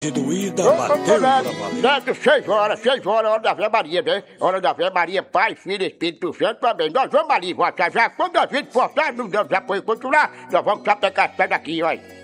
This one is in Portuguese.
Doída, bateu pra valer. Certo, 6 horas, hora da Ave Maria, né? Hora da Ave Maria, Pai, Filho, Espírito Santo também. Nós vamos ali, voltar já. Quando a gente voltar, não damos apoio cultural, nós vamos só pegar essa daqui, olha.